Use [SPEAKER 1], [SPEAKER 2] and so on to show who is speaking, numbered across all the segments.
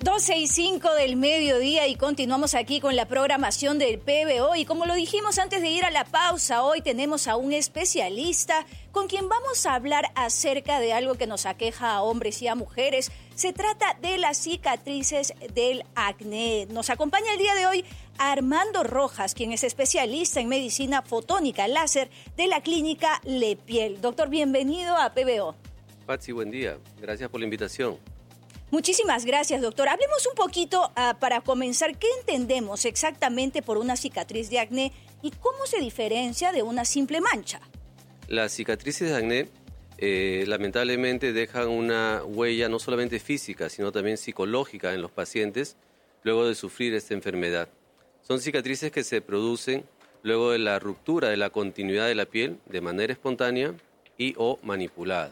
[SPEAKER 1] 12:05 del mediodía y continuamos aquí con la programación del PBO. Y como lo dijimos antes de ir a la pausa, hoy tenemos a un especialista con quien vamos a hablar acerca de algo que nos aqueja a hombres y a mujeres. Se trata de las cicatrices del acné. Nos acompaña el día de hoy Armando Rojas, quien es especialista en medicina fotónica láser de la clínica Lepiel. Doctor, bienvenido a PBO.
[SPEAKER 2] Patsy, buen día. Gracias por la invitación.
[SPEAKER 1] Muchísimas gracias, doctor. Hablemos un poquito para comenzar. ¿Qué entendemos exactamente por una cicatriz de acné y cómo se diferencia de una simple mancha?
[SPEAKER 2] Las cicatrices de acné lamentablemente dejan una huella no solamente física, sino también psicológica en los pacientes luego de sufrir esta enfermedad. Son cicatrices que se producen luego de la ruptura de la continuidad de la piel de manera espontánea y o manipulada.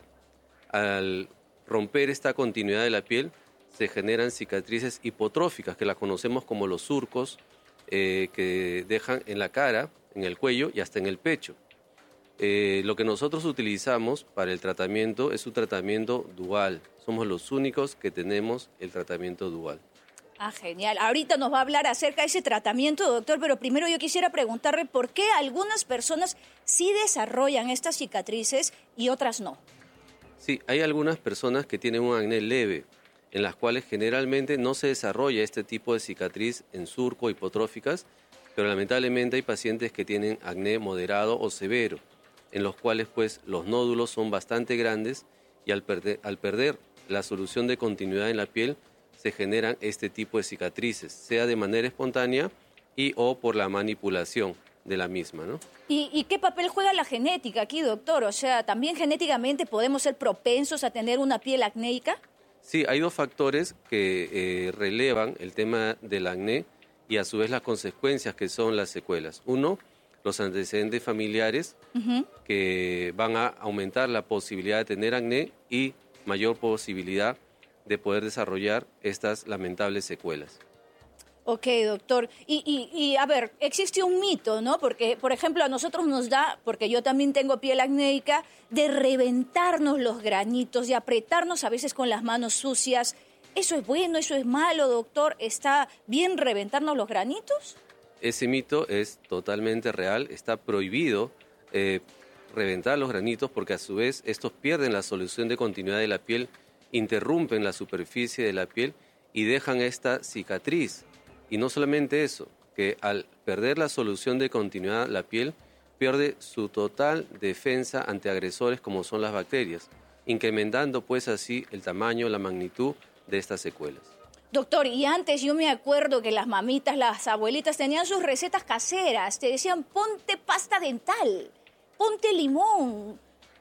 [SPEAKER 2] Al romper esta continuidad de la piel, se generan cicatrices hipotróficas, que las conocemos como los surcos que dejan en la cara, en el cuello y hasta en el pecho. Lo que nosotros utilizamos para el tratamiento es un tratamiento dual. Somos los únicos que tenemos el tratamiento dual.
[SPEAKER 1] Ah, genial. Ahorita nos va a hablar acerca de ese tratamiento, doctor, pero primero yo quisiera preguntarle por qué algunas personas sí desarrollan estas cicatrices y otras no.
[SPEAKER 2] Sí, hay algunas personas que tienen un acné leve, en las cuales generalmente no se desarrolla este tipo de cicatriz en surco hipotróficas, pero lamentablemente hay pacientes que tienen acné moderado o severo, en los cuales pues los nódulos son bastante grandes y al perder la solución de continuidad en la piel se generan este tipo de cicatrices, sea de manera espontánea y o por la manipulación de la misma, ¿no?
[SPEAKER 1] ¿Y qué papel juega la genética aquí, doctor? O sea, ¿también genéticamente podemos ser propensos a tener una piel acnéica?
[SPEAKER 2] Sí, hay dos factores que relevan el tema del acné y a su vez las consecuencias que son las secuelas. Uno, los antecedentes familiares que van a aumentar la posibilidad de tener acné y mayor posibilidad de poder desarrollar estas lamentables secuelas.
[SPEAKER 1] Ok, doctor. Y a ver, existe un mito, ¿no? Porque, por ejemplo, a nosotros nos da, porque yo también tengo piel acnéica, de reventarnos los granitos, de apretarnos a veces con las manos sucias. ¿Eso es bueno? ¿Eso es malo, doctor? ¿Está bien reventarnos los granitos?
[SPEAKER 2] Ese mito es totalmente real. Está prohibido reventar los granitos porque a su vez estos pierden la solución de continuidad de la piel, interrumpen la superficie de la piel y dejan esta cicatriz. Y no solamente eso, que al perder la solución de continuidad la piel pierde su total defensa ante agresores como son las bacterias, incrementando pues así el tamaño, la magnitud de estas secuelas.
[SPEAKER 1] Doctor, y antes yo me acuerdo que las mamitas, las abuelitas tenían sus recetas caseras, te decían ponte pasta dental, ponte limón.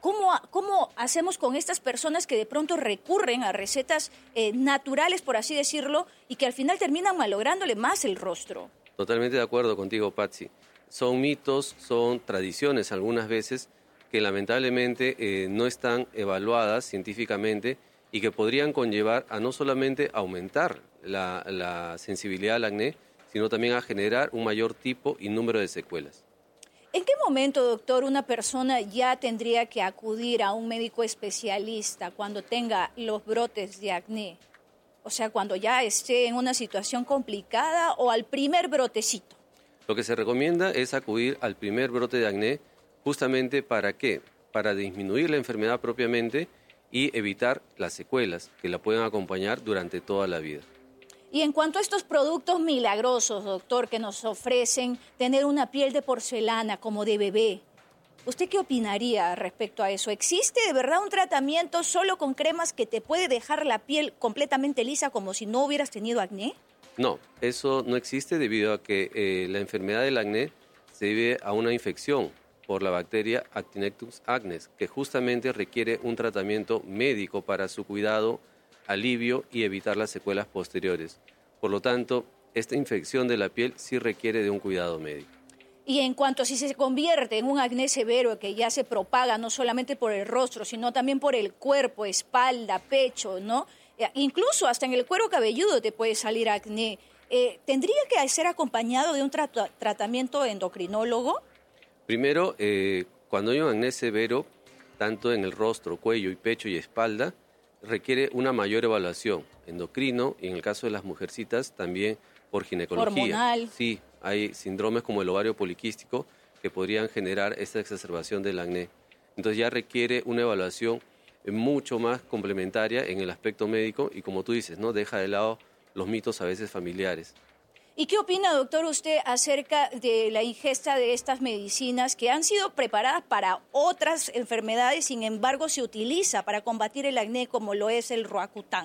[SPEAKER 1] ¿Cómo hacemos con estas personas que de pronto recurren a recetas naturales, por así decirlo, y que al final terminan malográndole más el rostro?
[SPEAKER 2] Totalmente de acuerdo contigo, Patsy. Son mitos, son tradiciones algunas veces que lamentablemente no están evaluadas científicamente y que podrían conllevar a no solamente aumentar la sensibilidad al acné, sino también a generar un mayor tipo y número de secuelas.
[SPEAKER 1] ¿En qué momento, doctor, una persona ya tendría que acudir a un médico especialista cuando tenga los brotes de acné? O sea, cuando ya esté en una situación complicada o al primer brotecito.
[SPEAKER 2] Lo que se recomienda es acudir al primer brote de acné justamente ¿para qué? Para disminuir la enfermedad propiamente y evitar las secuelas que la pueden acompañar durante toda la vida.
[SPEAKER 1] Y en cuanto a estos productos milagrosos, doctor, que nos ofrecen tener una piel de porcelana como de bebé, ¿usted qué opinaría respecto a eso? ¿Existe de verdad un tratamiento solo con cremas que te puede dejar la piel completamente lisa como si no hubieras tenido acné?
[SPEAKER 2] No, eso no existe debido a que la enfermedad del acné se debe a una infección por la bacteria Actinectus acnes, que justamente requiere un tratamiento médico para su cuidado, alivio y evitar las secuelas posteriores. Por lo tanto, esta infección de la piel sí requiere de un cuidado médico.
[SPEAKER 1] Y en cuanto a si se convierte en un acné severo que ya se propaga no solamente por el rostro, sino también por el cuerpo, espalda, pecho, ¿no? Incluso hasta en el cuero cabelludo te puede salir acné. ¿Tendría que ser acompañado de un tratamiento endocrinólogo?
[SPEAKER 2] Primero, cuando hay un acné severo, tanto en el rostro, cuello y pecho y espalda, requiere una mayor evaluación endocrino y en el caso de las mujercitas también por ginecología.
[SPEAKER 1] Hormonal.
[SPEAKER 2] Sí, hay síndromes como el ovario poliquístico que podrían generar esta exacerbación del acné. Entonces ya requiere una evaluación mucho más complementaria en el aspecto médico y como tú dices, ¿no? Deja de lado los mitos a veces familiares.
[SPEAKER 1] ¿Y qué opina, doctor, usted acerca de la ingesta de estas medicinas que han sido preparadas para otras enfermedades, sin embargo se utiliza para combatir el acné como lo es el Roacutan?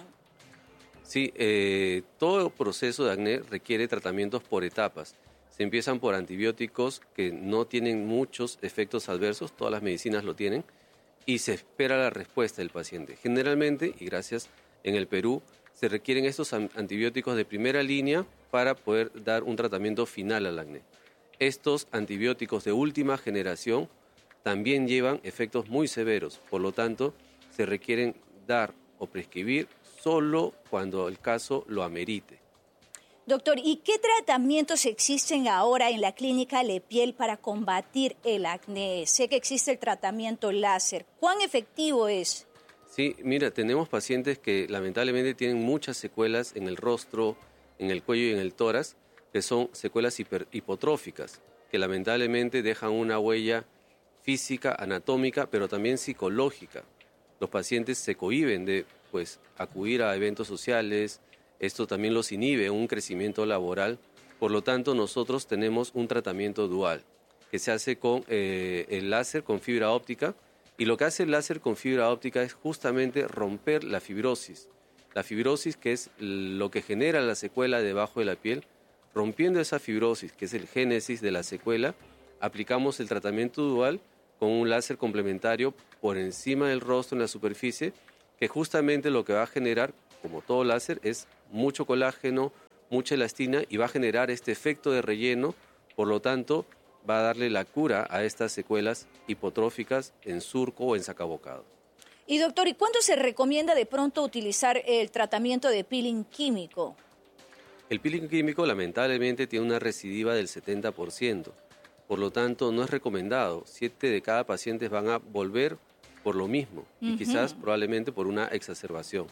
[SPEAKER 2] Sí, todo proceso de acné requiere tratamientos por etapas. Se empiezan por antibióticos que no tienen muchos efectos adversos, todas las medicinas lo tienen, y se espera la respuesta del paciente. Generalmente, y gracias en el Perú, se requieren estos antibióticos de primera línea para poder dar un tratamiento final al acné. Estos antibióticos de última generación también llevan efectos muy severos, por lo tanto, se requieren dar o prescribir solo cuando el caso lo amerite.
[SPEAKER 1] Doctor, ¿y qué tratamientos existen ahora en la clínica Lepiel para combatir el acné? Sé que existe el tratamiento láser. ¿Cuán efectivo es?
[SPEAKER 2] Sí, mira, tenemos pacientes que lamentablemente tienen muchas secuelas en el rostro, en el cuello y en el tórax, que son secuelas hipotróficas, que lamentablemente dejan una huella física, anatómica, pero también psicológica. Los pacientes se cohíben de acudir a eventos sociales, esto también los inhibe un crecimiento laboral, por lo tanto nosotros tenemos un tratamiento dual, que se hace con el láser con fibra óptica, y lo que hace el láser con fibra óptica es justamente romper la fibrosis que es lo que genera la secuela debajo de la piel. Rompiendo esa fibrosis, que es el génesis de la secuela, aplicamos el tratamiento dual con un láser complementario por encima del rostro en la superficie, que justamente lo que va a generar, como todo láser, es mucho colágeno, mucha elastina y va a generar este efecto de relleno, por lo tanto va a darle la cura a estas secuelas hipotróficas en surco o en sacabocado.
[SPEAKER 1] Y doctor, ¿y cuándo se recomienda de pronto utilizar el tratamiento de peeling químico?
[SPEAKER 2] El peeling químico lamentablemente tiene una recidiva del 70%, por lo tanto no es recomendado. 7 de cada paciente van a volver por lo mismo y quizás probablemente por una exacerbación.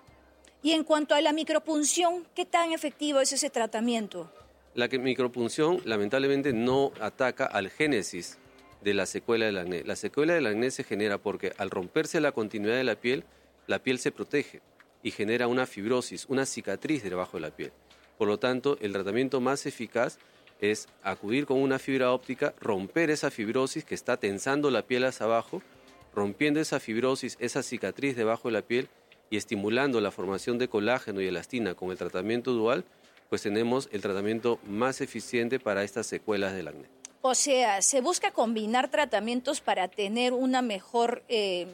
[SPEAKER 1] Y en cuanto a la micropunción, ¿qué tan efectivo es ese tratamiento?
[SPEAKER 2] La micropunción lamentablemente no ataca al génesis de la secuela del acné. La secuela del acné se genera porque al romperse la continuidad de la piel se protege y genera una fibrosis, una cicatriz debajo de la piel. Por lo tanto, el tratamiento más eficaz es acudir con una fibra óptica, romper esa fibrosis que está tensando la piel hacia abajo, rompiendo esa fibrosis, esa cicatriz debajo de la piel y estimulando la formación de colágeno y elastina con el tratamiento dual, pues tenemos el tratamiento más eficiente para estas secuelas del acné.
[SPEAKER 1] O sea, se busca combinar tratamientos para tener una mejor,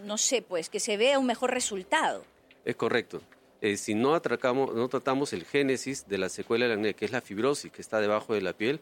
[SPEAKER 1] que se vea un mejor resultado.
[SPEAKER 2] Es correcto. Si no tratamos el génesis de la secuela del acné, que es la fibrosis que está debajo de la piel,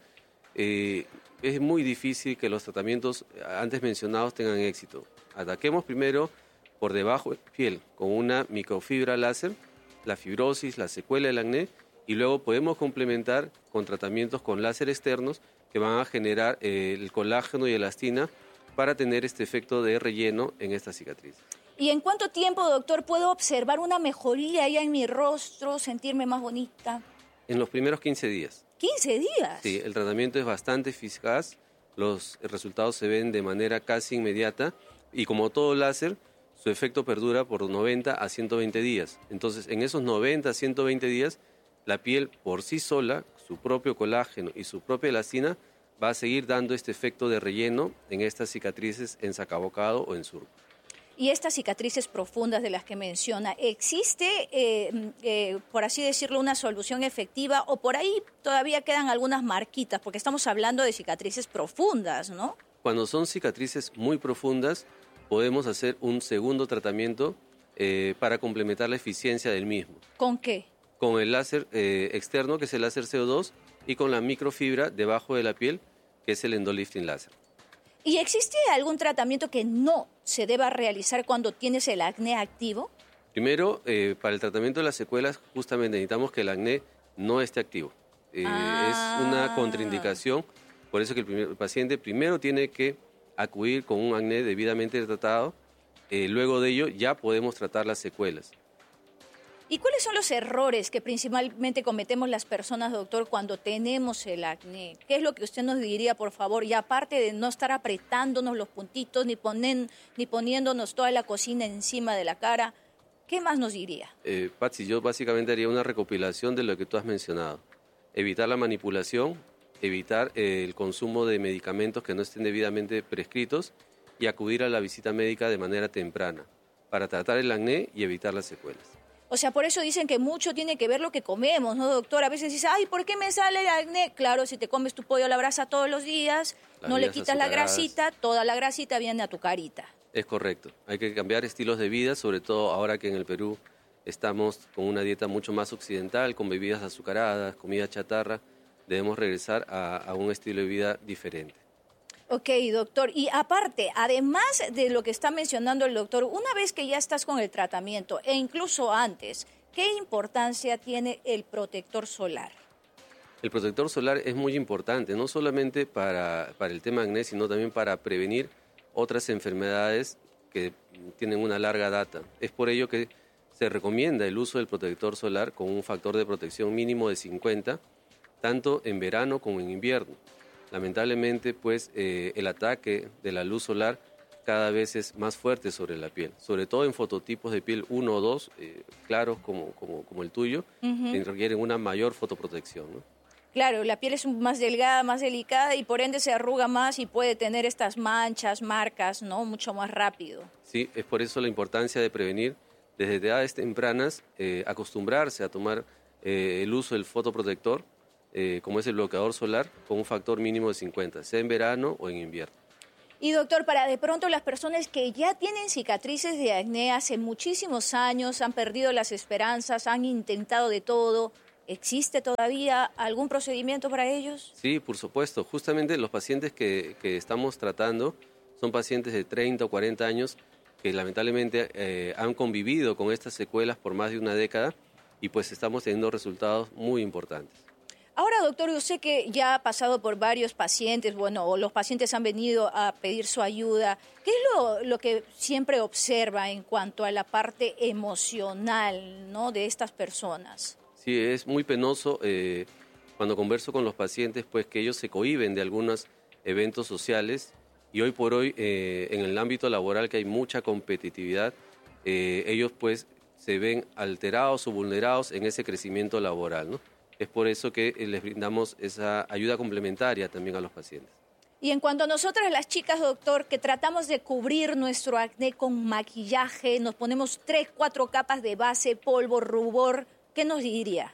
[SPEAKER 2] es muy difícil que los tratamientos antes mencionados tengan éxito. Ataquemos primero por debajo de la piel con una microfibra láser, la fibrosis, la secuela del acné, y luego podemos complementar con tratamientos con láser externos que van a generar el colágeno y elastina para tener este efecto de relleno en esta cicatriz.
[SPEAKER 1] ¿Y en cuánto tiempo, doctor, puedo observar una mejoría ya en mi rostro, sentirme más bonita?
[SPEAKER 2] En los primeros 15 días.
[SPEAKER 1] ¿15 días?
[SPEAKER 2] Sí, el tratamiento es bastante eficaz, los resultados se ven de manera casi inmediata y como todo láser, su efecto perdura por 90 a 120 días. Entonces, en esos 90 a 120 días, la piel por sí sola, su propio colágeno y su propia elastina, va a seguir dando este efecto de relleno en estas cicatrices en sacabocado o en surco.
[SPEAKER 1] Y estas cicatrices profundas de las que menciona, ¿existe, por así decirlo, una solución efectiva o por ahí todavía quedan algunas marquitas? Porque estamos hablando de cicatrices profundas, ¿no?
[SPEAKER 2] Cuando son cicatrices muy profundas, podemos hacer un segundo tratamiento para complementar la eficiencia del mismo.
[SPEAKER 1] ¿Con qué?
[SPEAKER 2] Con el láser externo, que es el láser CO2, y con la microfibra debajo de la piel, que es el endolifting láser.
[SPEAKER 1] ¿Y existe algún tratamiento que no se deba realizar cuando tienes el acné activo?
[SPEAKER 2] Primero, para el tratamiento de las secuelas, justamente necesitamos que el acné no esté activo. Es una contraindicación, por eso que el paciente primero tiene que acudir con un acné debidamente tratado luego de ello ya podemos tratar las secuelas.
[SPEAKER 1] ¿Y cuáles son los errores que principalmente cometemos las personas, doctor, cuando tenemos el acné? ¿Qué es lo que usted nos diría, por favor? Y aparte de no estar apretándonos los puntitos ni poniéndonos toda la cocina encima de la cara, ¿qué más nos diría?
[SPEAKER 2] Patsy, yo básicamente haría una recopilación de lo que tú has mencionado. Evitar la manipulación, evitar el consumo de medicamentos que no estén debidamente prescritos y acudir a la visita médica de manera temprana para tratar el acné y evitar las secuelas.
[SPEAKER 1] O sea, por eso dicen que mucho tiene que ver lo que comemos, ¿no, doctor? A veces dices, ay, ¿por qué me sale el acné? Claro, si te comes tu pollo a la brasa todos los días, no le quitas la grasita, toda la grasita viene a tu carita.
[SPEAKER 2] Es correcto. Hay que cambiar estilos de vida, sobre todo ahora que en el Perú estamos con una dieta mucho más occidental, con bebidas azucaradas, comida chatarra. Debemos regresar a un estilo de vida diferente.
[SPEAKER 1] Ok, doctor. Y aparte, además de lo que está mencionando el doctor, una vez que ya estás con el tratamiento e incluso antes, ¿qué importancia tiene el protector solar?
[SPEAKER 2] El protector solar es muy importante, no solamente para el tema acné, sino también para prevenir otras enfermedades que tienen una larga data. Es por ello que se recomienda el uso del protector solar con un factor de protección mínimo de 50, tanto en verano como en invierno. Lamentablemente, pues, el ataque de la luz solar cada vez es más fuerte sobre la piel, sobre todo en fototipos de piel 1 o 2, claros como el tuyo, que requieren una mayor fotoprotección, ¿no?
[SPEAKER 1] Claro, la piel es más delgada, más delicada y por ende se arruga más y puede tener estas manchas, marcas, ¿no? Mucho más rápido.
[SPEAKER 2] Sí, es por eso la importancia de prevenir desde edades tempranas, acostumbrarse a tomar el uso del fotoprotector, como es el bloqueador solar, con un factor mínimo de 50, sea en verano o en invierno.
[SPEAKER 1] Y doctor, para de pronto las personas que ya tienen cicatrices de acné hace muchísimos años, han perdido las esperanzas, han intentado de todo, ¿existe todavía algún procedimiento para ellos?
[SPEAKER 2] Sí, por supuesto. Justamente los pacientes que estamos tratando son pacientes de 30 o 40 años que lamentablemente han convivido con estas secuelas por más de una década y pues estamos teniendo resultados muy importantes.
[SPEAKER 1] Ahora, doctor, yo sé que ya ha pasado por varios pacientes, bueno, o los pacientes han venido a pedir su ayuda. ¿Qué es lo que siempre observa en cuanto a la parte emocional, ¿no?, de estas personas?
[SPEAKER 2] Sí, es muy penoso cuando converso con los pacientes, pues que ellos se cohíben de algunos eventos sociales y hoy por hoy en el ámbito laboral que hay mucha competitividad, ellos pues se ven alterados o vulnerados en ese crecimiento laboral, ¿no? Es por eso que les brindamos esa ayuda complementaria también a los pacientes.
[SPEAKER 1] Y en cuanto a nosotras las chicas, doctor, que tratamos de cubrir nuestro acné con maquillaje, nos ponemos 3, 4 capas de base, polvo, rubor, ¿qué nos diría?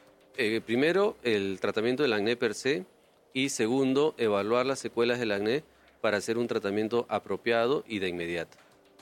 [SPEAKER 2] Primero, el tratamiento del acné per se y segundo, evaluar las secuelas del acné para hacer un tratamiento apropiado y de inmediato.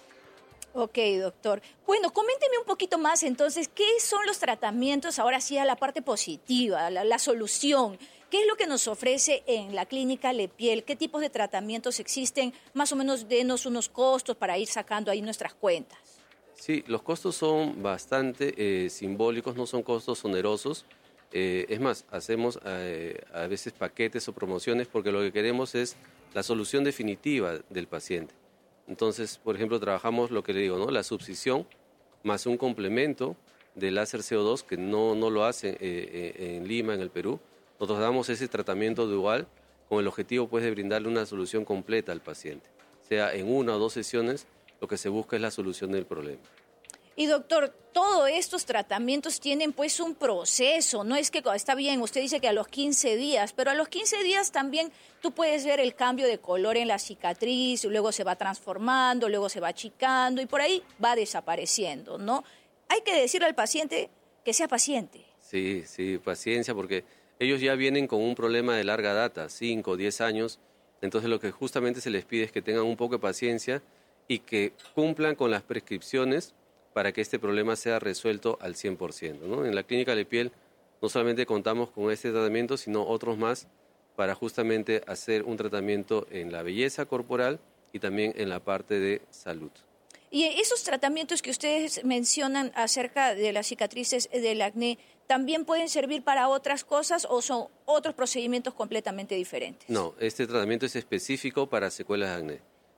[SPEAKER 1] Ok, doctor. Bueno, coménteme un poquito más entonces, ¿qué son los tratamientos ahora sí a la parte positiva, la solución? ¿Qué es lo que nos ofrece en la clínica Lepiel? ¿Qué tipos de tratamientos existen? Más o menos denos unos costos para ir sacando ahí nuestras cuentas.
[SPEAKER 2] Sí, los costos son bastante simbólicos, no son costos onerosos. Es más, hacemos a veces paquetes o promociones porque lo que queremos es la solución definitiva del paciente. Entonces, por ejemplo, trabajamos lo que le digo, ¿no?, la subcisión más un complemento del láser CO2 que no lo hacen en Lima, en el Perú. Nosotros damos ese tratamiento dual con el objetivo pues de brindarle una solución completa al paciente. Sea en 1 o 2 sesiones, lo que se busca es la solución del problema.
[SPEAKER 1] Y doctor, todos estos tratamientos tienen pues un proceso, no es que está bien, usted dice que a los 15 días, pero a los 15 días también tú puedes ver el cambio de color en la cicatriz, luego se va transformando, luego se va achicando y por ahí va desapareciendo, ¿no? Hay que decirle al paciente que sea paciente.
[SPEAKER 2] Sí, paciencia, porque ellos ya vienen con un problema de larga data, 5 o 10 años, entonces lo que justamente se les pide es que tengan un poco de paciencia y que cumplan con las prescripciones para que este problema sea resuelto al 100%, ¿no? En la clínica Lepiel no solamente contamos con este tratamiento, sino otros más para justamente hacer un tratamiento en la belleza corporal y también en la parte de salud.
[SPEAKER 1] Y esos tratamientos que ustedes mencionan acerca de las cicatrices del acné, ¿también pueden servir para otras cosas o son otros procedimientos completamente diferentes?
[SPEAKER 2] No, este tratamiento es específico para secuelas de acné.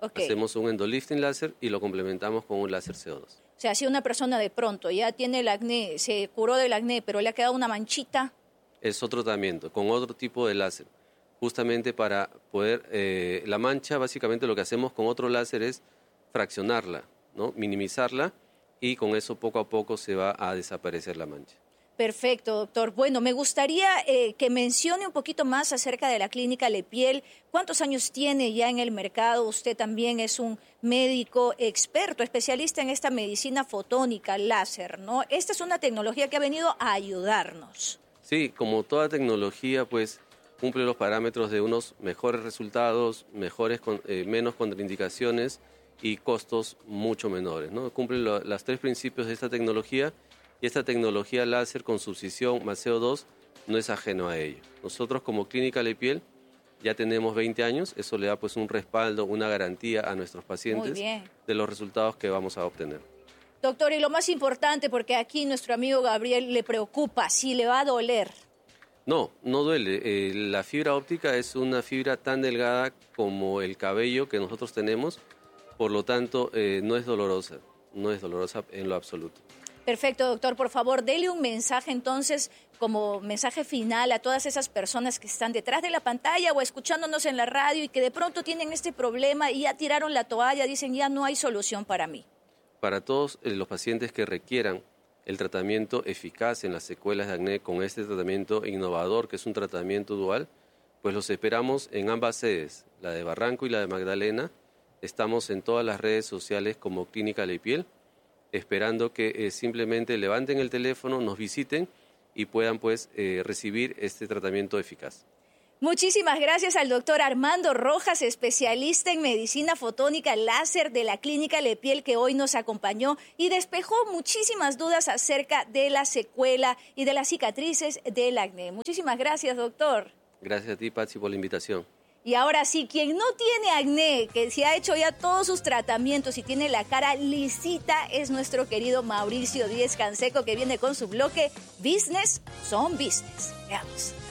[SPEAKER 1] Okay.
[SPEAKER 2] Hacemos un endolifting láser y lo complementamos con un láser CO2.
[SPEAKER 1] O sea, si una persona de pronto ya tiene el acné, se curó del acné, pero le ha quedado una manchita.
[SPEAKER 2] Es otro tratamiento, con otro tipo de láser. Justamente para poder, la mancha, básicamente lo que hacemos con otro láser es fraccionarla, ¿no? Minimizarla, y con eso poco a poco se va a desaparecer la mancha.
[SPEAKER 1] Perfecto, doctor. Bueno, me gustaría que mencione un poquito más acerca de la clínica Lepiel. ¿Cuántos años tiene ya en el mercado? Usted también es un médico experto, especialista en esta medicina fotónica, láser, ¿no? Esta es una tecnología que ha venido a ayudarnos.
[SPEAKER 2] Sí, como toda tecnología, pues cumple los parámetros de unos mejores resultados, menos contraindicaciones y costos mucho menores, ¿no? Cumple los 3 principios de esta tecnología. Y esta tecnología láser con subcisión más CO2 no es ajeno a ello. Nosotros como Clínica Lepiel ya tenemos 20 años, eso le da pues un respaldo, una garantía a nuestros pacientes de los resultados que vamos a obtener.
[SPEAKER 1] Doctor, y lo más importante, porque aquí nuestro amigo Gabriel le preocupa, si le va a doler.
[SPEAKER 2] No, no duele. La fibra óptica es una fibra tan delgada como el cabello que nosotros tenemos, por lo tanto no es dolorosa en lo absoluto.
[SPEAKER 1] Perfecto, doctor. Por favor, dele un mensaje entonces, como mensaje final a todas esas personas que están detrás de la pantalla o escuchándonos en la radio y que de pronto tienen este problema y ya tiraron la toalla, dicen ya no hay solución para mí.
[SPEAKER 2] Para todos los pacientes que requieran el tratamiento eficaz en las secuelas de acné con este tratamiento innovador, que es un tratamiento dual, pues los esperamos en ambas sedes, la de Barranco y la de Magdalena. Estamos en todas las redes sociales como Clínica Lepiel, esperando que simplemente levanten el teléfono, nos visiten y puedan pues recibir este tratamiento eficaz.
[SPEAKER 1] Muchísimas gracias al doctor Armando Rojas, especialista en medicina fotónica láser de la Clínica Lepiel, que hoy nos acompañó y despejó muchísimas dudas acerca de la secuela y de las cicatrices del acné. Muchísimas gracias, doctor.
[SPEAKER 2] Gracias a ti, Patsy, por la invitación.
[SPEAKER 1] Y ahora sí, quien no tiene acné, que se ha hecho ya todos sus tratamientos y tiene la cara lisita, es nuestro querido Mauricio Díez Canseco, que viene con su bloque Business son Business. Veamos.